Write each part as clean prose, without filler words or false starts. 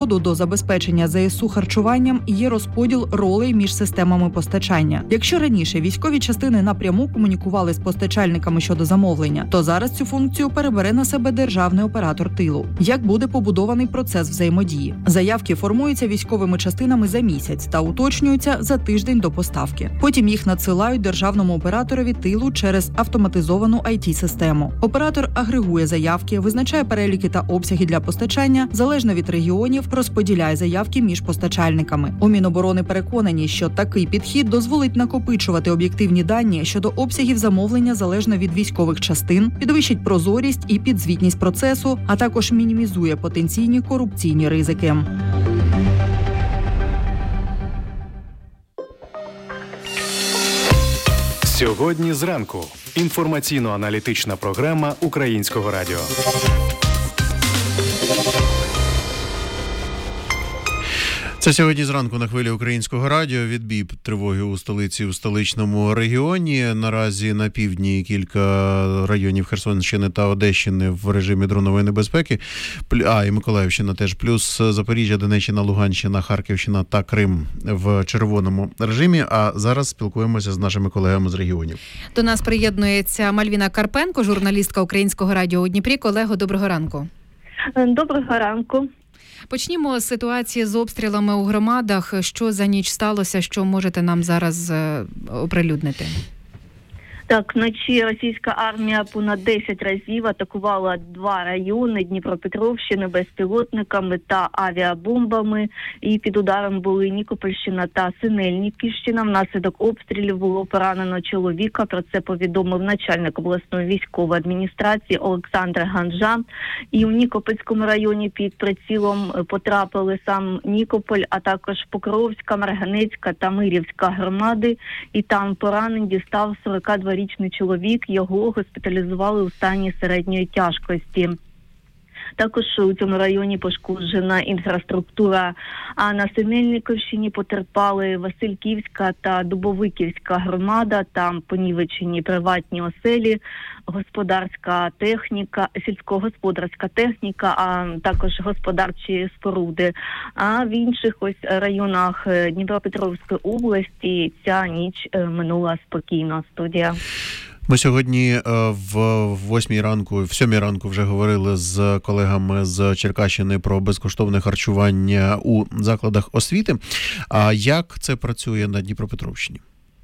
підходу до забезпечення ЗСУ харчуванням є розподіл ролей між системами постачання. Якщо раніше військові частини напряму комунікували з постачальниками щодо замовлення, то зараз цю функцію перебере на себе державний оператор тилу. Як буде побудований процес взаємодії? Заявки формуються військовими частинами за місяць та уточнюються за тиждень до поставки. Потім їх надсилають державному операторові тилу через автоматизовану IT-систему. Оператор агрегує заявки, визначає переліки та обсяги для постачання, залежно від регіонів, розподіляє заявки між постачальниками. У Міноборони переконані, що такий підхід дозволить накопичувати об'єктивні дані щодо обсягів замовлення залежно від військових частин, підвищить прозорість і підзвітність процесу, а також мінімізує потенційні корупційні ризики. Сьогодні зранку. Інформаційно-аналітична програма Українського радіо. Це сьогодні зранку на хвилі Українського радіо. Відбій тривоги у столиці, у столичному регіоні. Наразі на півдні кілька районів Херсонщини та Одещини в режимі дронової небезпеки. І Миколаївщина теж. Плюс Запоріжжя, Донеччина, Луганщина, Харківщина та Крим в червоному режимі. А зараз спілкуємося з нашими колегами з регіонів. До нас приєднується Мальвіна Карпенко, журналістка Українського радіо у Дніпрі. Колего, доброго ранку. Доброго ранку. Почнімо з ситуації з обстрілами у громадах. Що за ніч сталося, що можете нам зараз оприлюднити? Так, вночі російська армія понад 10 разів атакувала 2 райони Дніпропетровщини безпілотниками та авіабомбами. І під ударом були Нікопольщина та Синельниківщина. Внаслідок обстрілів було поранено чоловіка. Про це повідомив начальник обласної військової адміністрації Олександр Ганжа. І у Нікопольському районі під прицілом потрапили сам Нікополь, а також Покровська, Марганецька та Мирівська громади. І там поранень дістав 42-річний чоловік, його госпіталізували у стані середньої тяжкості. Також у цьому районі пошкоджена інфраструктура, а на Синельниковщині потерпали Васильківська та Дубовиківська громада, там понівечені приватні оселі, господарська техніка, сільськогосподарська техніка, а також господарчі споруди. А в інших районах Дніпропетровської області ця ніч минула спокійно. Студія. Ми сьогодні в 8 ранку, в 7 ранку вже говорили з колегами з Черкащини про безкоштовне харчування у закладах освіти. А як це працює на Дніпропетровщині?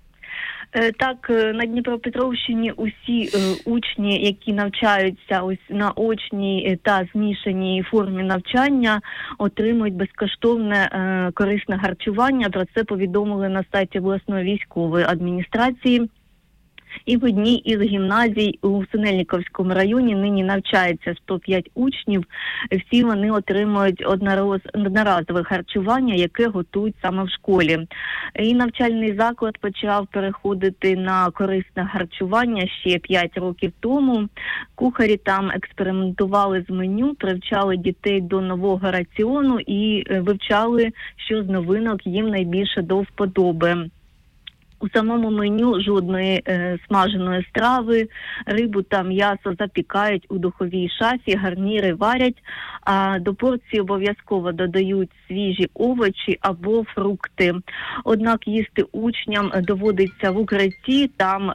Так, на Дніпропетровщині усі учні, які навчаються на очній та змішаній формі навчання, отримують безкоштовне корисне харчування. Про це повідомили на сайті обласної військової адміністрації. І в одній із гімназій у Синельниковському районі нині навчається 105 учнів. Всі вони отримують одноразове харчування, яке готують саме в школі. І навчальний заклад почав переходити на корисне харчування ще 5 років тому. Кухарі там експериментували з меню, привчали дітей до нового раціону і вивчали, що з новинок їм найбільше до вподоби. У самому меню жодної смаженої страви, рибу та м'ясо запікають у духовій шафі, гарніри варять, а до порції обов'язково додають свіжі овочі або фрукти. Однак їсти учням доводиться в укритті, там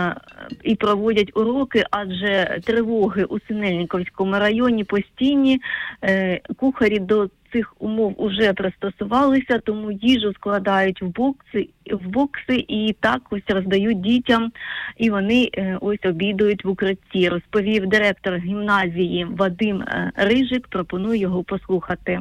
і проводять уроки, адже тривоги у Синельниковському районі постійні, кухарі до цих умов уже пристосувалися, тому їжу складають в бокси і так ось роздають дітям, і вони ось обідають в укритті, розповів директор гімназії Вадим Рижик. Пропоную його послухати.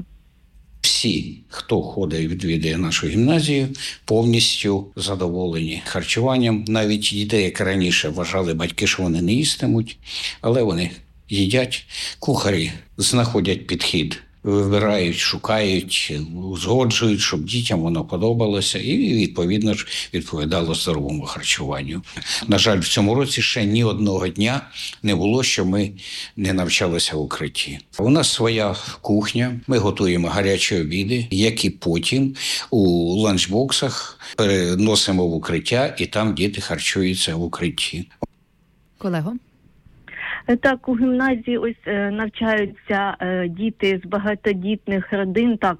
Всі, хто ходить і відвідує нашу гімназію, повністю задоволені харчуванням. Навіть дітей, як раніше вважали батьки, що вони не їстимуть, але вони їдять. Кухарі знаходять підхід, вибирають, шукають, узгоджують, щоб дітям воно подобалося і, відповідно ж, відповідало здоровому харчуванню. На жаль, в цьому році ще ні одного дня не було, що ми не навчалися в укритті. У нас своя кухня, ми готуємо гарячі обіди, які потім у ланчбоксах переносимо в укриття, і там діти харчуються в укритті. Колего? Так, у гімназії ось навчаються діти з багатодітних родин. Так,